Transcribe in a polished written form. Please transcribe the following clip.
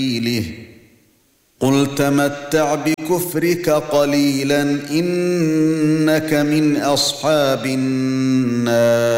سبيله قل تمتع بكفرك قليلا إنك من أصحاب النار